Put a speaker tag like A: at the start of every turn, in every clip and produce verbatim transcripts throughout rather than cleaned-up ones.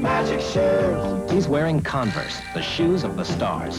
A: magic shoes. He's wearing Converse, the shoes of the stars.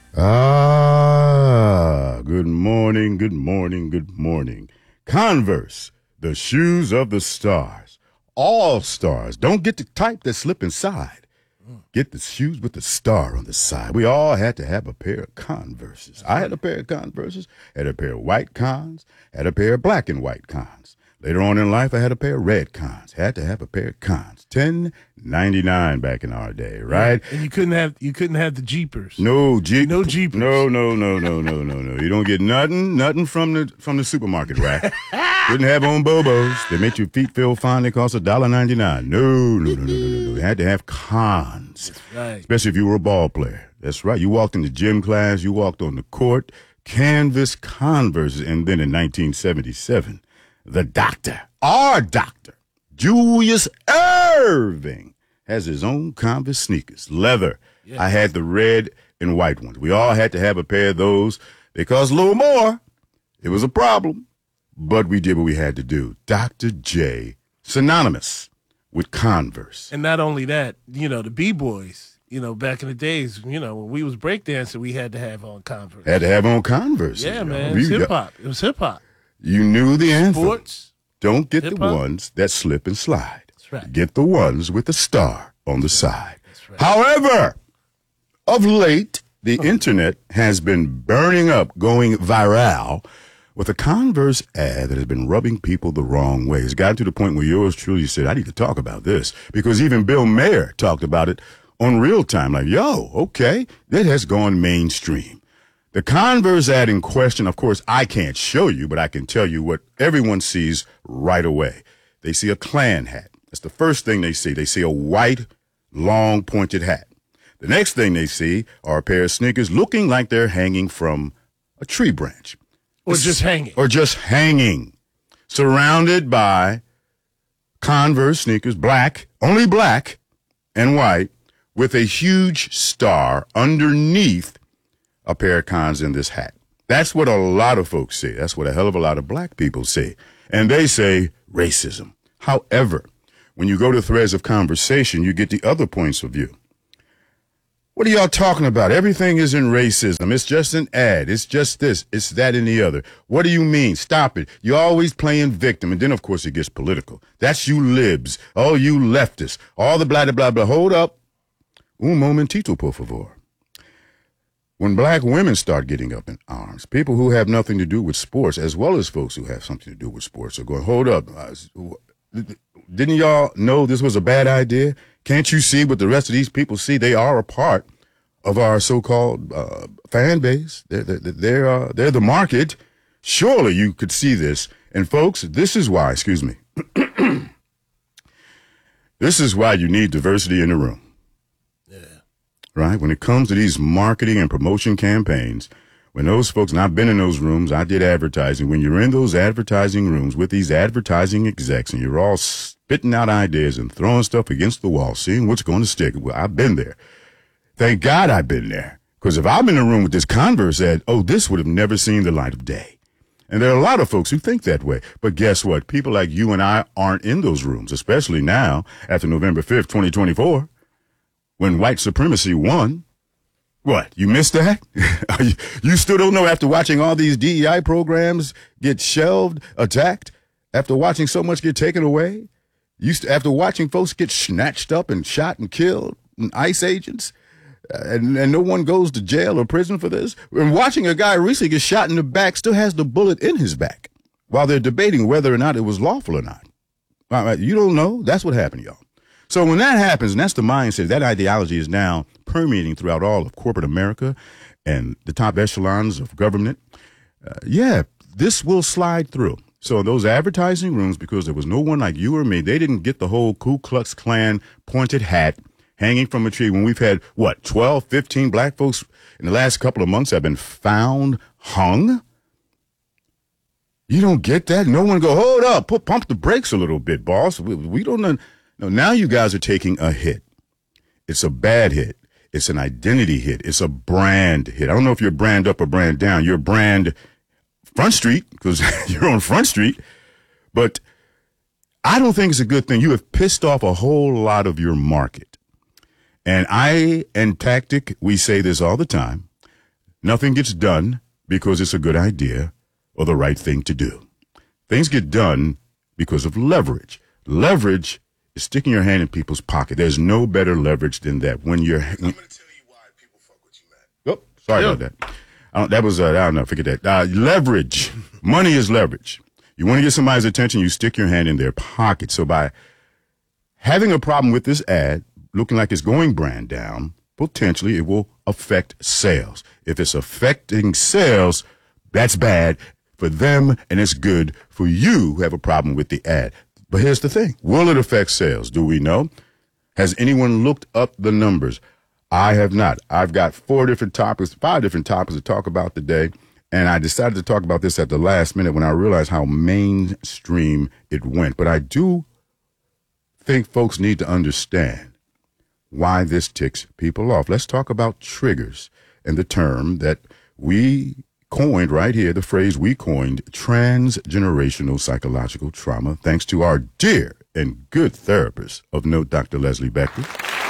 B: Ah, good morning, good morning, good morning. Converse, the shoes of the stars. All stars. Don't get the type that slip inside. Get the shoes with the star on the side. We all had to have a pair of Converses. I had a pair of Converses, had a pair of white Cons, had a pair of black and white Cons. Later on in life, I had a pair of red Cons. Had to have a pair of Cons. ten ninety-nine back in our day, right?
C: And you couldn't have you couldn't have the Jeepers.
B: No Jeep.
C: No Jeepers.
B: No, no, no, no, no, no, no. You don't get nothing, nothing from the from the supermarket rack. Couldn't have on Bobos. They make your feet feel fine. They cost a dollar ninety-nine. No, no, no, no, no, no, no. You had to have Cons.
C: That's right.
B: Especially if you were a ball player. That's right. You walked into gym class. You walked on the court. Canvas Converse. And then in nineteen seventy-seven, the doctor, our doctor, Julius Irving, has his own Converse sneakers, leather. Yes. I had the red and white ones. We all had to have a pair of those. They cost a little more. It was a problem, but we did what we had to do. Doctor J, synonymous with Converse.
C: And not only that, you know, the B-boys, you know, back in the days, you know, when we was breakdancing, we had to have on Converse.
B: Had to have on Converse.
C: Yeah,
B: you know.
C: man. It was hip-hop. It was hip-hop.
B: You knew the anthem.
C: Sports.
B: Don't get
C: hip-hop.
B: the ones that slip and slide.
C: That's right.
B: Get the ones with the star on the side.
C: That's right.
B: However, of late, the internet has been burning up, going viral, with a Converse ad that has been rubbing people the wrong way. It's gotten to the point where yours truly said, I need to talk about this. Because even Bill Mayer talked about it on Real Time. Like, yo, okay, that has gone mainstream. The Converse ad in question, of course, I can't show you, but I can tell you what everyone sees right away. They see a Klan hat. That's the first thing they see. They see a white, long, pointed hat. The next thing they see are a pair of sneakers looking like they're hanging from a tree branch.
C: Or just hanging.
B: Or just hanging. Surrounded by Converse sneakers, black, only black and white, with a huge star underneath a pair of Cons in this hat. That's what a lot of folks say. That's what a hell of a lot of black people say. And they say racism. However, when you go to threads of conversation, you get the other points of view. What are y'all talking about? Everything isn't racism. It's just an ad. It's just this. It's that and the other. What do you mean? Stop it. You're always playing victim. And then, of course, it gets political. That's you libs. Oh, you leftists. All the blah, blah, blah, blah. Hold up. Un momentito, por favor. When black women start getting up in arms, people who have nothing to do with sports, as well as folks who have something to do with sports, are going, hold up. Didn't y'all know this was a bad idea? Can't you see what the rest of these people see? They are a part of our so-called uh, fan base. They're, they're, they're, uh, they're the market. Surely you could see this. And folks, this is why, excuse me, this is why you need diversity in the room. Right? When it comes to these marketing and promotion campaigns, when those folks, and I've been in those rooms, I did advertising. When you're in those advertising rooms with these advertising execs and you're all spitting out ideas and throwing stuff against the wall, seeing what's going to stick. Well, I've been there. Thank God I've been there. Because if I'm in a room with this Converse ad, oh, this would have never seen the light of day. And there are a lot of folks who think that way. But guess what? People like you and I aren't in those rooms, especially now after November fifth, twenty twenty-four. When white supremacy won. What, you missed that? you, you still don't know after watching all these D E I programs get shelved, attacked, after watching so much get taken away? You st- after watching folks get snatched up and shot and killed, and ICE agents, uh, and, and no one goes to jail or prison for this? And watching a guy recently get shot in the back, still has the bullet in his back, while they're debating whether or not it was lawful or not. All right, you don't know? That's what happened, y'all. So when that happens, and that's the mindset, that ideology is now permeating throughout all of corporate America and the top echelons of government. Uh, yeah, this will slide through. So those advertising rooms, because there was no one like you or me, they didn't get the whole Ku Klux Klan pointed hat hanging from a tree when we've had, what, twelve, fifteen black folks in the last couple of months have been found hung? You don't get that? No one go, hold up, put, pump the brakes a little bit, boss. We, we don't know. No, now you guys are taking a hit. It's a bad hit. It's an identity hit. It's a brand hit. I don't know if you're brand up or brand down. You're brand Front Street because you're on Front Street. But I don't think it's a good thing. You have pissed off a whole lot of your market. And I and Tactic, we say this all the time. Nothing gets done because it's a good idea or the right thing to do. Things get done because of leverage. Leverage is sticking your hand in people's pocket. There's no better leverage than that. When you're, when, I'm going to tell you why people fuck with you, man. Oh, sorry yeah. about that. I don't, that was, uh, I don't know, forget that. Uh, leverage. Money is leverage. You want to get somebody's attention, you stick your hand in their pocket. So by having a problem with this ad, looking like it's going brand down, potentially it will affect sales. If it's affecting sales, that's bad for them, and it's good for you who have a problem with the ad. But here's the thing. Will it affect sales? Do we know? Has anyone looked up the numbers? I have not. I've got four different topics, five different topics to talk about today, and I decided to talk about this at the last minute when I realized how mainstream it went. But I do think folks need to understand why this ticks people off. Let's talk about triggers and the term that we coined right here, the phrase we coined, transgenerational psychological trauma, thanks to our dear and good therapist of note, Doctor Leslie Beckley.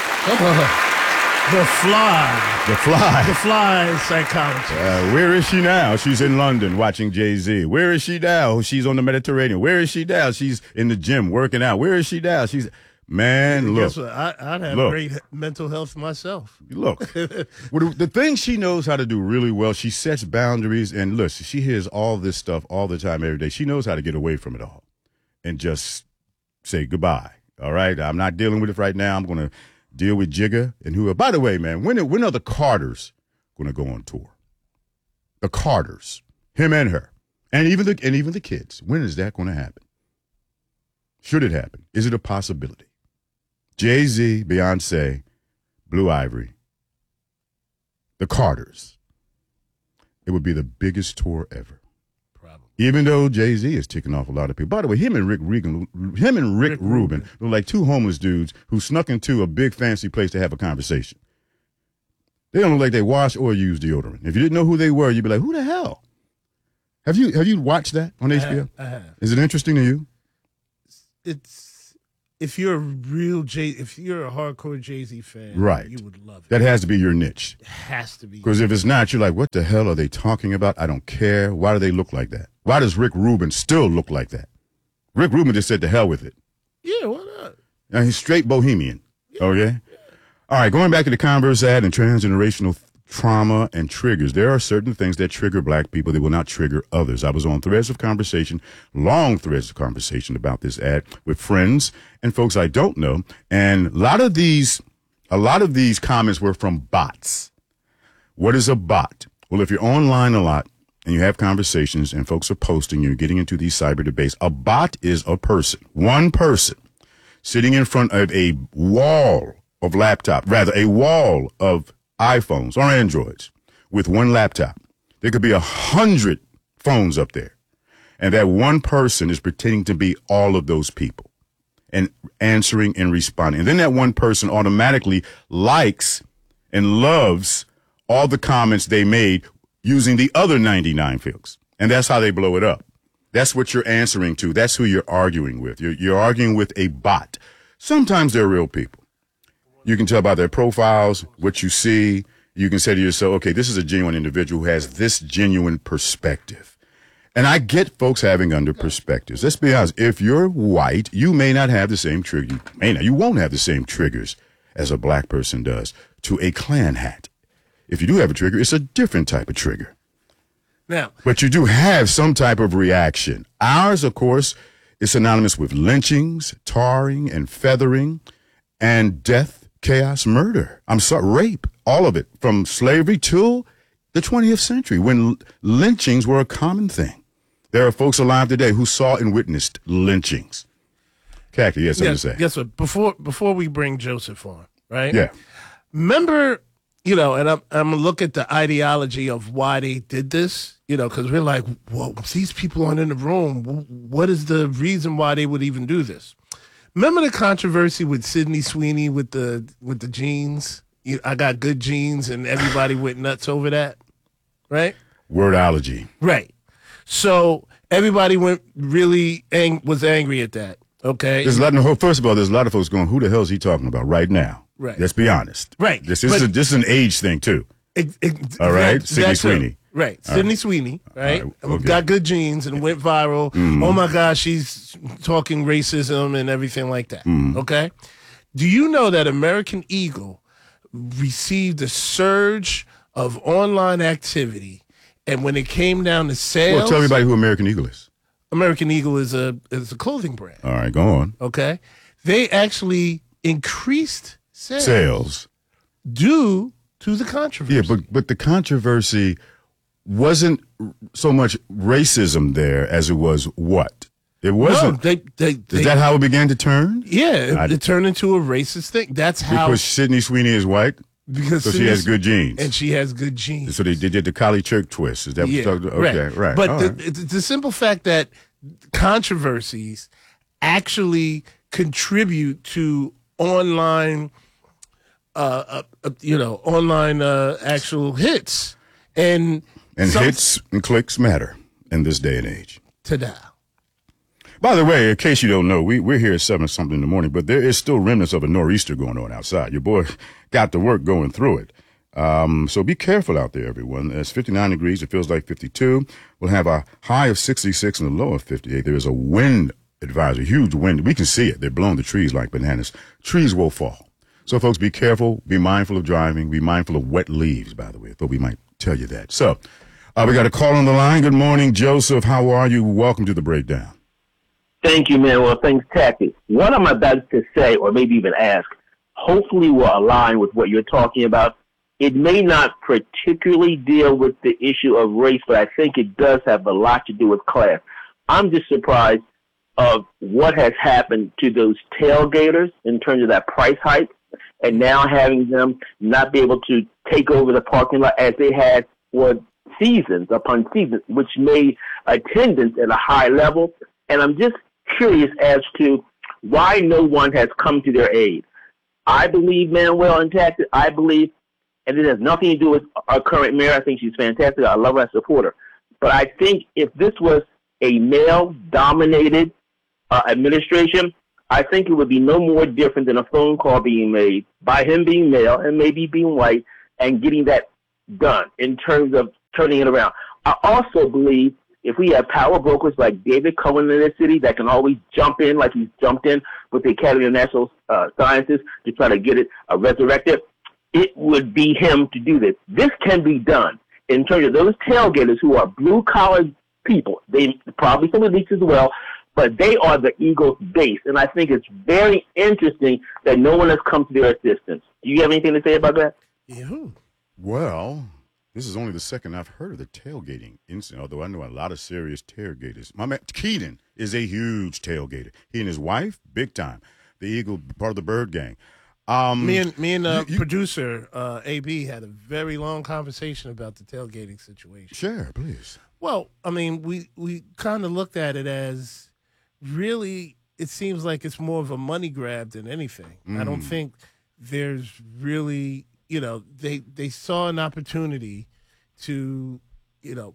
C: The fly.
B: The fly.
C: The fly psychologist.
B: Uh, where is she now? She's in London watching Jay-Z. Where is she now? She's on the Mediterranean. Where is she now? She's in the gym working out. Where is she now? She's... Man, look.
C: Guess what? I, I'd have
B: look.
C: great mental health myself.
B: Look, well, the, the thing she knows how to do really well, she sets boundaries, and look, she hears all this stuff all the time, every day. She knows how to get away from it all and just say goodbye. All right, I'm not dealing with it right now. I'm going to deal with Jigga and who. By the way, man, when when are the Carters going to go on tour? The Carters, him and her, and even the and even the kids. When is that going to happen? Should it happen? Is it a possibility? Jay-Z, Beyonce, Blue Ivy, the Carters. It would be the biggest tour ever. Probably. Even though Jay-Z is ticking off a lot of people. By the way, him and Rick Regan, him and Rick, Rick Rubin look like two homeless dudes who snuck into a big fancy place to have a conversation. They don't look like they wash or use deodorant. If you didn't know who they were, you'd be like, who the hell? Have you have you watched that on H B O?
C: I have, I have.
B: Is it interesting to you?
C: It's if you're a real Jay, if you're a hardcore Jay-Z fan,
B: right,
C: you would love it.
B: That has to be your niche.
C: It has to be.
B: Because if it's not, you're like, what the hell are they talking about? I don't care. Why do they look like that? Why does Rick Rubin still look like that? Rick Rubin just said to hell with it.
C: Yeah, why not?
B: Now, he's straight bohemian.
C: Yeah,
B: okay?
C: Yeah.
B: All right, going back to the Converse ad and transgenerational trauma and triggers. There are certain things that trigger black people that will not trigger others. I was on threads of conversation, long threads of conversation about this ad with friends and folks I don't know. And a lot of these, a lot of these comments were from bots. What is a bot? Well, if you're online a lot and you have conversations and folks are posting, you're getting into these cyber debates. A bot is a person, one person sitting in front of a wall of laptop, rather a wall of iPhones or Androids with one laptop. There could be a hundred phones up there. And that one person is pretending to be all of those people and answering and responding. And then that one person automatically likes and loves all the comments they made using the other ninety-nine folks. And that's how they blow it up. That's what you're answering to. That's who you're arguing with. You're, you're arguing with a bot. Sometimes they're real people. You can tell by their profiles, what you see. You can say to yourself, okay, this is a genuine individual who has this genuine perspective. And I get folks having under perspectives. Let's be honest. If you're white, you may not have the same trigger. You may not. You won't have the same triggers as a black person does to a Klan hat. If you do have a trigger, it's a different type of trigger.
C: Now,
B: but you do have some type of reaction. Ours, of course, is synonymous with lynchings, tarring, and feathering, and death. Chaos, murder, I'm sorry, rape, all of it, from slavery to the twentieth century when l- lynchings were a common thing. There are folks alive today who saw and witnessed lynchings. Khaki, you had something
C: yes,
B: to say.
C: Guess what? Before before we bring Joseph on, right?
B: Yeah.
C: Remember, you know, and I'm I'm gonna look at the ideology of why they did this, you know, because we're like, well, these people aren't in the room. What is the reason why they would even do this? Remember the controversy with Sydney Sweeney with the with the jeans? You, I got good jeans, and everybody went nuts over that, right?
B: Wordology.
C: Right. So everybody went really ang- was angry at that. Okay.
B: There's a lot of, first of all, there's a lot of folks going, who the hell is he talking about right now?
C: Right.
B: Let's be honest.
C: Right.
B: This is
C: But-
B: a, this is an age thing too.
C: Ex- ex-
B: All right,
C: that-
B: Sydney
C: that's her.
B: Sweeney.
C: Right, Sydney Sweeney, right?
B: All right, okay.
C: Got good genes and went viral.
B: Mm-hmm.
C: Oh my gosh, she's talking racism and everything like that.
B: Mm-hmm.
C: Okay. Do you know that American Eagle received a surge of online activity, and when it came down to sales,
B: Well, tell everybody who American Eagle is.
C: American Eagle is a is a clothing brand.
B: All right, go on.
C: Okay, they actually increased sales,
B: Sales.
C: due to the controversy.
B: Yeah, but but the controversy wasn't so much racism there as it was what? It
C: no,
B: wasn't.
C: they they, they
B: Is that how it began to turn?
C: yeah, it,
B: I-
C: it turned into a racist thing. That's how
B: Because Sydney Sweeney is white,
C: because
B: so she
C: Sydney-
B: has good genes.
C: and she has good genes.
B: So they did the Kali Church twist. Is that
C: Yeah,
B: what you're talking about? Okay, right.
C: But
B: all
C: the,
B: right.
C: it's the simple fact that controversies actually contribute to online, uh, uh, uh, you know, online uh, actual hits and
B: And
C: some-
B: hits and clicks matter in this day and age.
C: ta-da.
B: By the way, in case you don't know, we, we're here at seven something in the morning, but there is still remnants of a nor'easter going on outside. Your boy got to work going through it. Um, so be careful out there, everyone. It's fifty-nine degrees. It feels like fifty-two. We'll have a high of sixty-six and a low of fifty-eight. There is a wind advisory, huge wind. We can see it. They're blowing the trees like bananas. Trees will fall. So, folks, be careful. Be mindful of driving. Be mindful of wet leaves, by the way. I thought we might tell you that. So, uh, we got a call on the line. Good morning, Joseph. How are you? Welcome to the breakdown.
D: Thank you, man. Well, thanks, Tacky. What I'm about to say, or maybe even ask, hopefully will align with what you're talking about. It may not particularly deal with the issue of race, but I think it does have a lot to do with class. I'm just surprised of what has happened to those tailgaters in terms of that price hike, and now having them not be able to take over the parking lot as they had for seasons upon seasons, which made attendance at a high level. And I'm just curious as to why no one has come to their aid. I believe Manuel and Taxi. I believe, and it has nothing to do with our current mayor. I think she's fantastic. I love her. I support her. But I think if this was a male-dominated uh, administration, I think it would be no more different than a phone call being made by him being male and maybe being white and getting that done in terms of turning it around. I also believe if we have power brokers like David Cohen in this city that can always jump in like he's jumped in with the Academy of Natural uh, Sciences to try to get it uh, resurrected, it would be him to do this. This can be done in terms of those tailgaters who are blue-collar people. They probably some elites as well, but they are the Eagles' base. And I think it's very interesting that no one has come to their assistance. Do you have anything to say about that?
C: Yahoo.
B: Well, this is only the second I've heard of the tailgating incident, although I know a lot of serious tailgaters. My man Keaton is a huge tailgater. He and his wife, big time. The Eagle, part of the Bird Gang. Um,
C: Me and me and uh,
B: you- you-
C: producer uh, A B had a very long conversation about the tailgating situation.
B: Share, please.
C: Well, I mean, we we kind of looked at it as really. It seems like it's more of a money grab than anything. I don't think there's really, you know, they they saw an opportunity to, you know,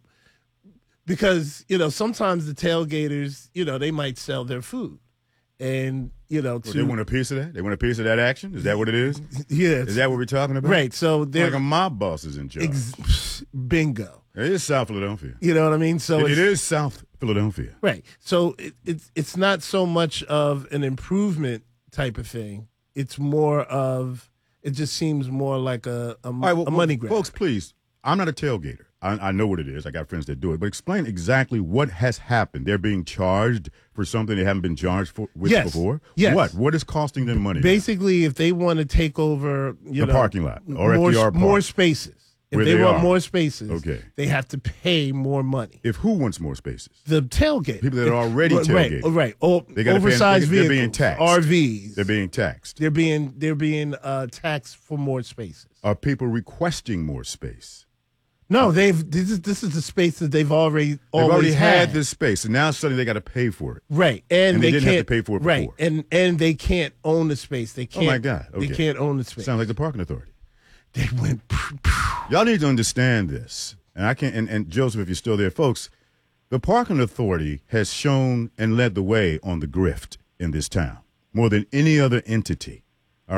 C: because you know sometimes the tailgaters, you know, they might sell their food, and you know, to
B: Well, they want a piece of that? They want a piece of that action? Is that what it is?
C: yeah,
B: Is that what we're talking about?
C: right? So they're
B: Like a mob boss is in charge.
C: ex- bingo.
B: It is South Philadelphia.
C: You know what I mean? So
B: It-
C: it's,
B: it is South Philadelphia.
C: right. So it, it's it's not so much of an improvement type of thing. It's more of it just seems more like a a,
B: All right, well,
C: a money grab.
B: Folks, please, I'm not a tailgater. I, I know what it is. I got friends that do it. But explain exactly what has happened. They're being charged for something they haven't been charged for with
C: Yes.
B: before?
C: Yes.
B: What? What is costing them money?
C: Basically, if they want to take over, you
B: The
C: know,
B: parking lot or
C: more,
B: F D R Park.
C: more spaces. If
B: Where
C: they,
B: they
C: want
B: are.
C: more spaces,
B: Okay.
C: they have to pay more money.
B: If who wants more spaces?
C: The tailgate
B: People that are already
C: right,
B: tailgating.
C: right, right. O-
B: They gotta pay-
C: oversized
B: they're
C: vehicles,
B: being taxed.
C: R Vs.
B: They're being taxed.
C: they're being they're being uh, taxed for more spaces.
B: Are people requesting more space?
C: No, they've this is this is the space that they've already
B: They've
C: always
B: already had,
C: had
B: this space, and now suddenly they got to pay for it.
C: right, and,
B: And they didn't have
C: can't
B: to pay for it
C: right,
B: before.
C: and and they can't own the space. They
B: Oh
C: can't.
B: my God! Okay.
C: They can't own the space.
B: Sounds like the parking authority.
C: They went.
B: Y'all need to understand this, and I can't. And, and Joseph, if you're still there, folks, the parking authority has shown and led the way on the grift in this town more than any other entity. All right,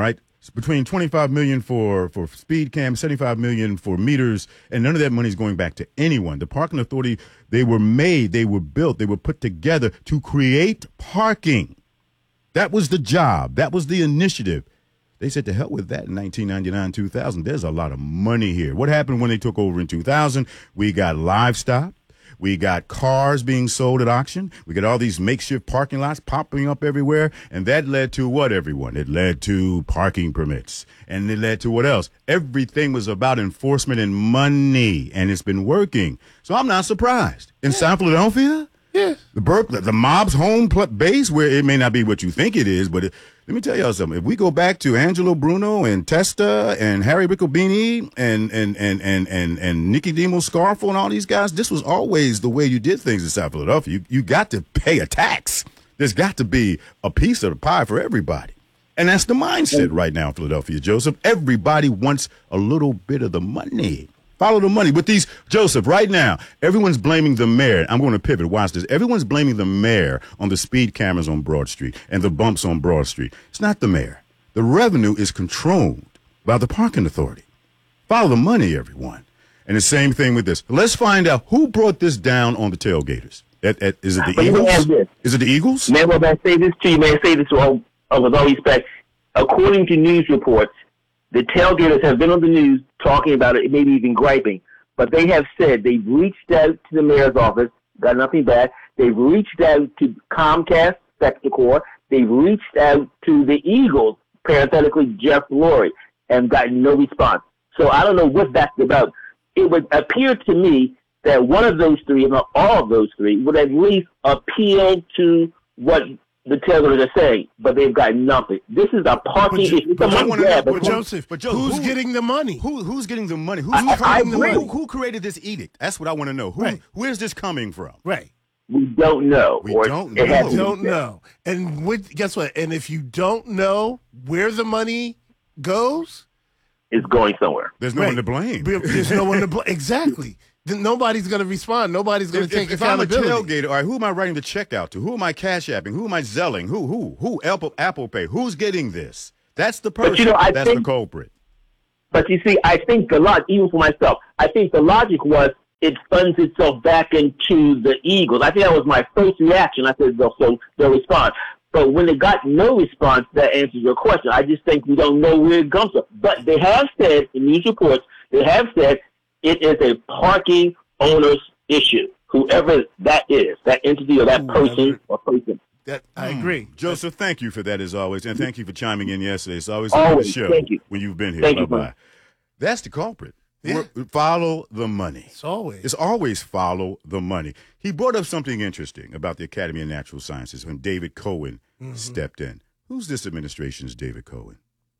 B: between twenty-five million dollars for, for speed cams, seventy-five million dollars for meters, and none of that money is going back to anyone. The parking authority, they were made, they were built, they were put together to create parking. That was the job. That was the initiative. They said to hell with that in nineteen ninety-nine, two thousand. There's a lot of money here. What happened when they took over in two thousand? We got livestock. We got cars being sold at auction. We got all these makeshift parking lots popping up everywhere. And that led to what, everyone? It led to parking permits. And it led to what else? Everything was about enforcement and money. And it's been working. So I'm not surprised. In yeah. South Philadelphia?
C: Yeah.
B: The Burp, the mob's home pl- base, where it may not be what you think it is, but it, let me tell y'all something. If we go back to Angelo Bruno and Testa and Harry Riccorbini and and and and and and Nicky Demo Scarfo and all these guys, this was always the way you did things in South Philadelphia. You you got to pay a tax. There's got to be a piece of the pie for everybody. And that's the mindset right now in Philadelphia, Joseph. Everybody wants a little bit of the money. Follow the money. With these, Joseph, right now, everyone's blaming the mayor. I'm going to pivot. Watch this. Everyone's blaming the mayor on the speed cameras on Broad Street and the bumps on Broad Street. It's not the mayor. The revenue is controlled by the parking authority. Follow the money, everyone. And the same thing with this. Let's find out who brought this down on the tailgaters. At, at, is it the
D: but
B: Eagles? Is it the Eagles?
D: Man, well, may I say this to you? May I say this with all, with all respect? According to news reports, the tailgaters have been on the news talking about it, maybe even griping, but they have said they've reached out to the mayor's office, got nothing back. They've reached out to Comcast, Spectacor. They've reached out to the Eagles, parenthetically Jeff Lurie, and gotten no response. So I don't know what that's about. It would appear to me that one of those three, if not all of those three, would at least appeal to what the tailgaters are saying, but they've got nothing. This is a parking
C: issue.
D: It's
C: But,
D: a
C: but,
D: grab,
C: but
D: but
C: Joseph,
B: but Joseph,
C: who's
B: who,
C: getting the money?
B: Who, who's getting the money? Who's,
D: I,
B: who's
D: I, I
B: the
D: agree.
B: money? Who, who created this edict? That's what I want to know. Who,
C: Right.
B: Where's this coming from?
C: Right.
D: We don't know.
B: We
D: or
B: don't
D: it
B: know.
D: has
C: We
D: to be
C: don't
D: said.
C: know. And with, guess what? And if you don't know where the money goes,
D: It's going somewhere.
B: There's no
C: right,
B: one to blame.
C: There's no one to blame. Exactly. Then nobody's going to respond. Nobody's going
B: If,
C: to take
B: if, if I'm a
C: accountability.
B: tailgater, all right, who am I writing the check out to? Who am I cash apping? Who am I zelling? Who, who, who? Apple, Apple Pay. Who's getting this? That's the person.
D: But you know, I
B: That's
D: think,
B: the culprit.
D: But you see, I think the logic, even for myself, I think the logic was it funds itself back into the Eagles. I think that was my first reaction. I said, well, so they'll respond. But when it got no response, that answers your question. I just think we don't know where it comes from. But they have said in news reports, they have said it is a parking owner's issue. Whoever that is, that entity or that
C: Whoever.
D: person or person.
C: That, I agree.
B: Joseph, thank you for that as always, and thank you for chiming in yesterday. It's always a good
D: Always.
B: show
D: Thank you.
B: when you've been here.
D: Thank you,
B: Bye-bye.
D: man.
B: That's the culprit.
C: Yeah.
B: We're- Follow the money.
C: It's always.
B: It's always follow the money. He brought up something interesting about the Academy of Natural Sciences when David Cohen
C: Mm-hmm.
B: stepped in. Who's this administration's David Cohen?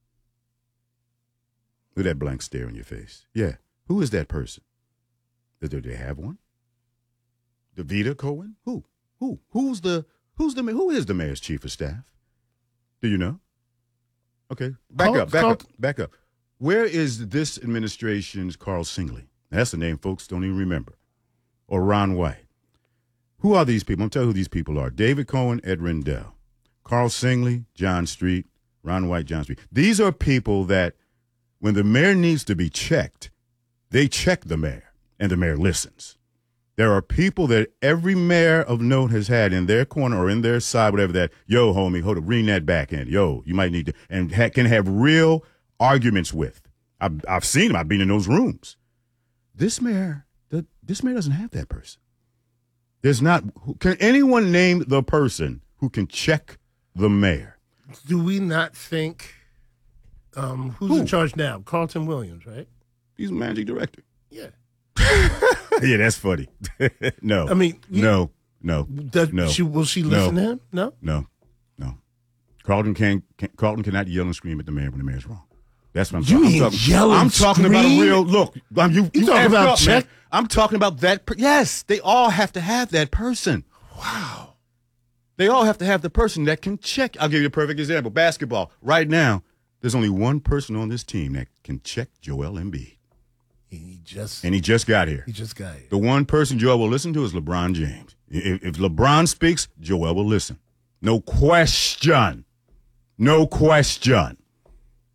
B: With that blank stare on your face. Yeah. Who is that person? Do they have one? Davida Cohen? Who? Who? Who's the who's the who is the mayor's chief of staff? Do you know? Okay. Back
C: Call-
B: up, back
C: call-
B: up, back up. Where is this administration's Carl Singley? That's the name folks don't even remember. Or Ron White. Who are these people? I'm telling you who these people are. David Cohen, Ed Rendell. Carl Singley, John Street, Ron White, John Street. These are people that when the mayor needs to be checked, they check the mayor, and the mayor listens. There are people that every mayor of note has had in their corner or in their side, whatever that, yo, homie, hold up, ring that back in. Yo, you might need to, and ha- can have real arguments with. I've, I've seen them. I've been in those rooms. This mayor, the, this mayor doesn't have that person. There's not, can anyone name the person who can check the mayor?
C: Do we not think um, who's
B: Who?
C: in charge now? Carlton Williams, right?
B: He's a managing director.
C: Yeah.
B: Yeah, that's funny. no.
C: I mean, you-
B: no, no,
C: Does
B: no,
C: she, will she
B: No.
C: listen to him? No.
B: no, no. Carlton can, can Carlton cannot yell and scream at the mayor when the mayor's wrong. That's what I'm
C: You
B: talking
C: mean
B: about.
C: yell and
B: I'm talking about a
C: scream?
B: real look. Um, you,
C: You
B: you
C: talking
B: effed
C: about
B: up, man.
C: check-
B: I'm talking about that. Per- yes, they all have to have that person.
C: Wow.
B: They all have to have the person that can check. I'll give you a perfect example. Basketball. Right now, there's only one person on this team that can check Joel Embiid.
C: He just
B: And he just got here.
C: he just got here.
B: The one person Joel will listen to is LeBron James. If, if LeBron speaks, Joel will listen. No question. No question.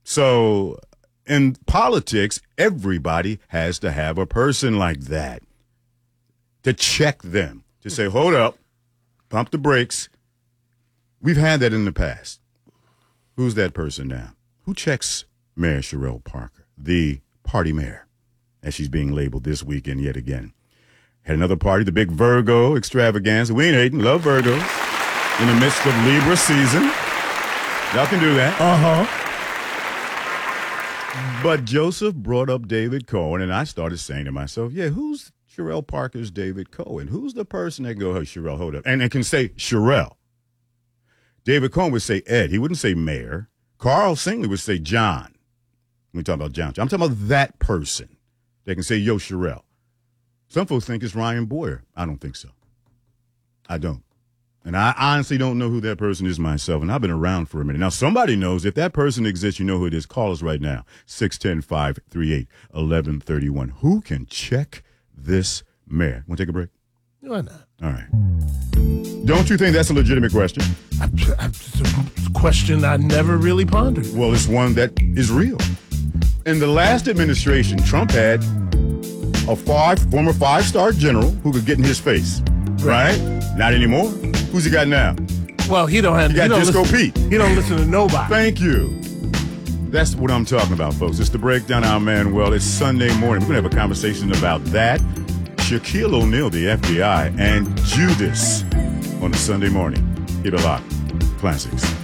B: So in politics, everybody has to have a person like that to check them, to say, hold up, pump the brakes. We've had that in the past. Who's that person now? Who checks Mayor Cherelle Parker, the party mayor, as she's being labeled this weekend yet again? Had another party, the big Virgo extravaganza. We ain't hating, love Virgos. In the midst of Libra season. Y'all can do that.
C: Uh-huh.
B: But Joseph brought up David Cohen, and I started saying to myself, yeah, who's Cherelle Parker's David Cohen? Who's the person that can go, hey, Cherelle, hold up, and, and can say Cherelle? David Cohen would say Ed. He wouldn't say Mayor. Carl Singley would say John. We talk about John. I'm talking about that person that can say, yo, Cherelle. Some folks think it's Ryan Boyer. I don't think so. I don't. And I honestly don't know who that person is myself, and I've been around for a minute. Now, somebody knows. If that person exists, you know who it is. Call us right now, six one zero, five three eight, one one three one. Who can check this mayor? Want to take a break?
C: Why not?
B: All right. Don't you think that's a legitimate question?
C: I, I, it's a question I never really pondered.
B: Well, it's one that is real. In the last administration, Trump had a five, former five-star general who could get in his face, right? Not anymore. Who's he got now?
C: Well, he don't have.
B: He got
C: he don't
B: Disco
C: listen,
B: Pete.
C: He don't listen to nobody.
B: Thank you. That's what I'm talking about, folks. It's the Breakdown Our Man. Well, it's Sunday morning. We're going to have a conversation about that. Shaquille O'Neal, the F B I, and Judas on a Sunday morning. Keep it locked. Classics.